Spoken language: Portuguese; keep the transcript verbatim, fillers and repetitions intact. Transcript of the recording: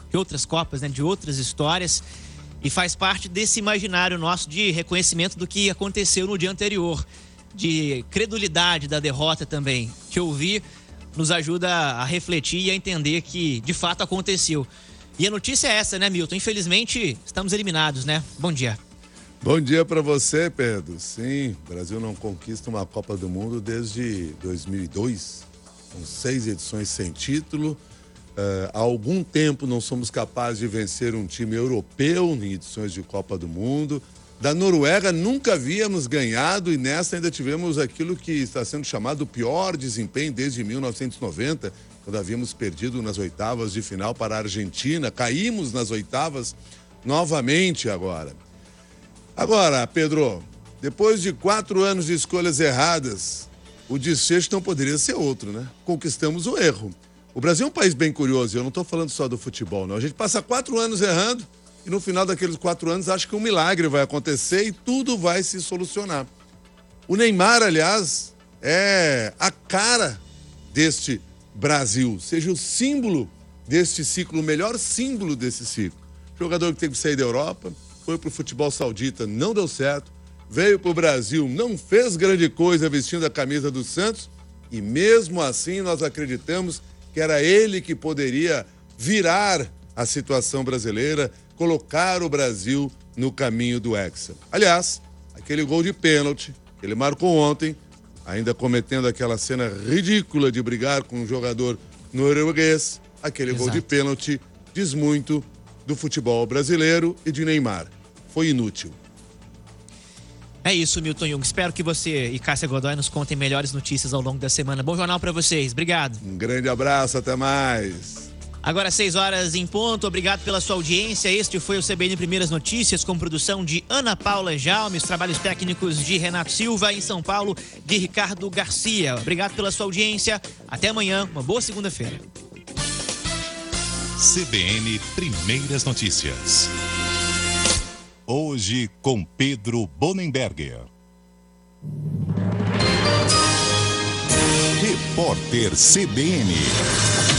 de outras Copas, né, de outras histórias, e faz parte desse imaginário nosso de reconhecimento do que aconteceu no dia anterior, de credulidade da derrota também, que ouvir nos ajuda a refletir e a entender que de fato aconteceu. E a notícia é essa, né, Milton? Infelizmente, estamos eliminados, né? Bom dia. Bom dia para você, Pedro. Sim, o Brasil não conquista uma Copa do Mundo desde dois mil e dois, com seis edições sem título. Uh, há algum tempo não somos capazes de vencer um time europeu em edições de Copa do Mundo. Da Noruega nunca havíamos ganhado e nessa ainda tivemos aquilo que está sendo chamado o pior desempenho desde mil novecentos e noventa, quando havíamos perdido nas oitavas de final para a Argentina. Caímos nas oitavas novamente agora. Agora, Pedro, depois de quatro anos de escolhas erradas, o desfecho não poderia ser outro, né? Conquistamos o erro. O Brasil é um país bem curioso, e eu não estou falando só do futebol, não. A gente passa quatro anos errando e no final daqueles quatro anos acha que um milagre vai acontecer e tudo vai se solucionar. O Neymar, aliás, é a cara deste Brasil, seja o símbolo deste ciclo, o melhor símbolo desse ciclo. Jogador que teve que sair da Europa, foi para o futebol saudita, não deu certo, veio para o Brasil, não fez grande coisa vestindo a camisa do Santos e mesmo assim nós acreditamos que era ele que poderia virar a situação brasileira, colocar o Brasil no caminho do Hexa. Aliás, aquele gol de pênalti que ele marcou ontem, ainda cometendo aquela cena ridícula de brigar com um jogador norueguês, aquele Exato. Gol de pênalti diz muito do futebol brasileiro e de Neymar. Foi inútil. É isso, Milton Jung. Espero que você e Cássia Godoy nos contem melhores notícias ao longo da semana. Bom jornal para vocês. Obrigado. Um grande abraço, até mais. Agora seis horas em ponto. Obrigado pela sua audiência. Este foi o C B N Primeiras Notícias, com produção de Ana Paula Jaume, os trabalhos técnicos de Renato Silva, em São Paulo, de Ricardo Garcia. Obrigado pela sua audiência. Até amanhã. Uma boa segunda-feira. C B N Primeiras Notícias. Hoje com Pedro Bonenberger. Repórter C B N.